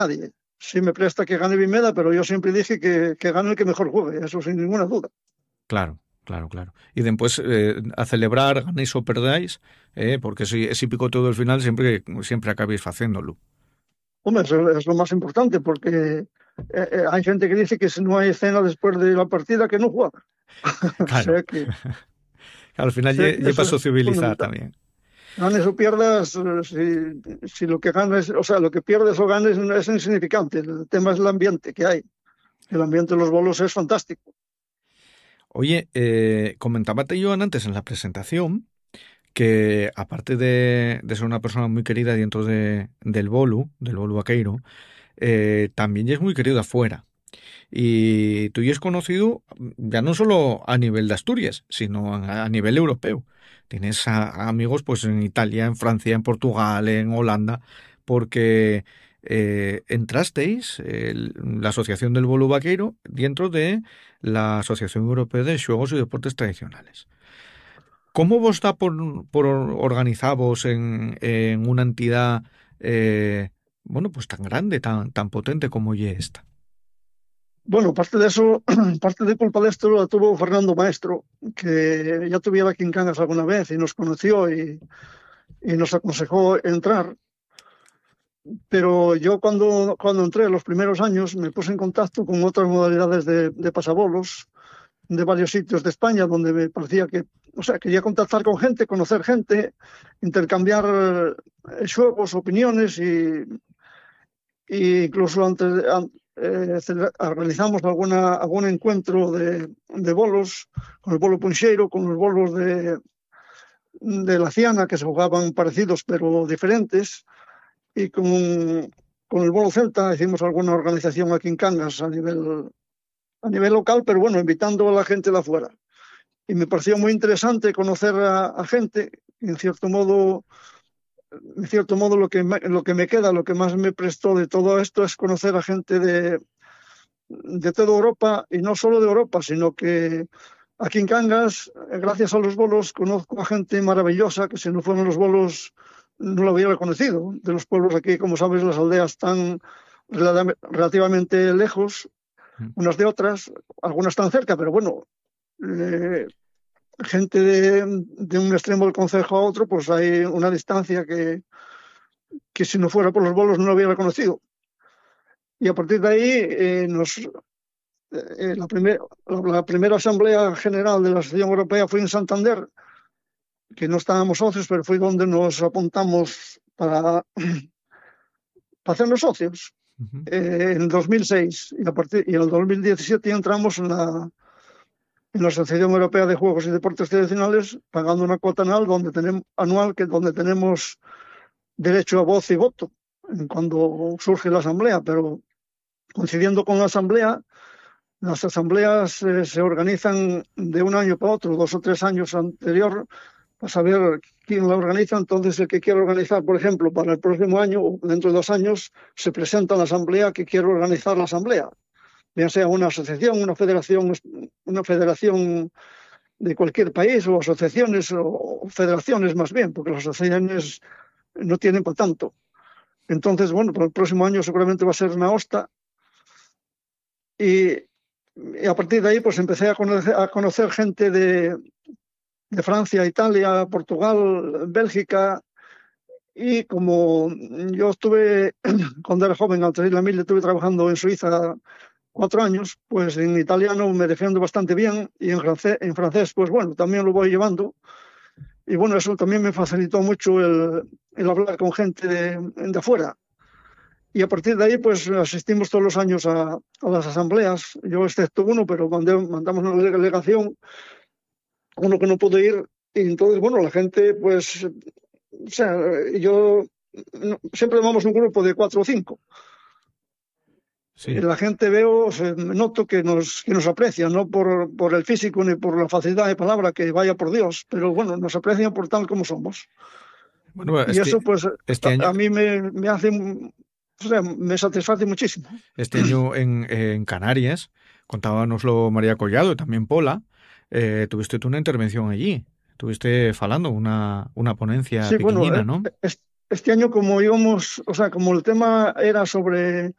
nadie. Sí me presta que gane Vimeda, pero yo siempre dije que gane el que mejor juegue, eso sin ninguna duda. Claro, claro, claro. Y después a celebrar, ganéis o perdáis, porque ese picoteo del final siempre acabéis haciéndolo. Hombre, eso es lo más importante, porque hay gente que dice que si no hay escena después de la partida, que no juega. O Claro. Al final sea que lleva eso a es sociabilizar fundamental. también. Ganes o pierdas, si lo que ganes, o sea, lo que pierdes o ganes no es insignificante. El tema es el ambiente que hay. El ambiente de los bolos es fantástico. Oye, comentábate yo antes en la presentación que aparte de ser una persona muy querida dentro del bolu vaqueiro, también es muy querido afuera. Y tú ya es conocido ya no solo a nivel de Asturias, sino a nivel europeo. Tienes amigos pues en Italia, en Francia, en Portugal, en Holanda, porque entrasteis la Asociación del Bolo Vaqueiro dentro de la Asociación Europea de Juegos y Deportes Tradicionales. ¿Cómo vos está por organizaros en una entidad bueno, pues tan grande, tan potente como ya esta? Bueno, parte de eso, parte de culpa de esto la tuvo Fernando Maestro, que ya tuviera aquí en Cangas alguna vez y nos conoció y nos aconsejó entrar. Pero yo cuando entré los primeros años me puse en contacto con otras modalidades de pasabolos de varios sitios de España donde me parecía que, o sea, quería contactar con gente, conocer gente, intercambiar juegos, opiniones y incluso realizamos algún encuentro de bolos, con el bolo puncheiro, con los bolos de la Ciana, que se jugaban parecidos pero diferentes, y con el bolo celta hicimos alguna organización aquí en Cangas a nivel local, pero bueno, invitando a la gente de afuera. Y me pareció muy interesante conocer a gente, en cierto modo lo que me queda, lo que más me prestó de todo esto es conocer a gente de toda Europa, y no solo de Europa, sino que aquí en Cangas, gracias a los bolos, conozco a gente maravillosa que si no fueran los bolos no lo hubiera conocido. De los pueblos aquí, como sabes, las aldeas están relativamente lejos unas de otras, algunas están cerca, pero bueno, eh, gente de un extremo del concejo a otro, pues hay una distancia que si no fuera por los bolos no lo hubiera conocido. Y a partir de ahí, la primera Asamblea General de la Asociación Europea fue en Santander, que no estábamos socios, pero fue donde nos apuntamos para hacernos socios. Uh -huh. En 2006 y en el 2017 entramos en la Asociación Europea de Juegos y Deportes Tradicionales, pagando una cuota anual donde tenemos derecho a voz y voto cuando surge la asamblea, pero coincidiendo con la asamblea, las asambleas se organizan de un año para otro, 2 o 3 años anterior, para saber quién la organiza. Entonces, el que quiere organizar, por ejemplo, para el próximo año o dentro de 2 años, se presenta a la asamblea que quiere organizar la asamblea, bien sea una asociación, una federación de cualquier país, o asociaciones o federaciones más bien, porque las asociaciones no tienen para tanto. Entonces, bueno, para el próximo año seguramente va a ser una hosta, y a partir de ahí pues empecé a conocer gente de Francia, Italia, Portugal, Bélgica, y como yo estuve, cuando era joven, al salir de la mil, estuve trabajando en Suiza 4 años, pues en italiano me defiendo bastante bien, y en francés pues bueno, también lo voy llevando. Y bueno, eso también me facilitó mucho el hablar con gente de afuera. Y a partir de ahí, pues asistimos todos los años a las asambleas, yo excepto uno, pero mandamos una delegación, uno que no pudo ir, y entonces, bueno, la gente, pues, o sea, siempre vamos un grupo de 4 o 5. Sí. La gente noto que nos aprecia, no por el físico ni por la facilidad de palabra, que vaya por Dios, pero bueno, nos aprecian por tal como somos. Bueno, Y eso, pues, este año, a mí me hace, o sea, me satisface muchísimo. este año en Canarias, contábanoslo María Collado y también Pola, tuviste tú una intervención allí, tuviste falando una ponencia Sí, bueno, pequeñina, ¿no? este año como íbamos, o sea, como el tema era sobre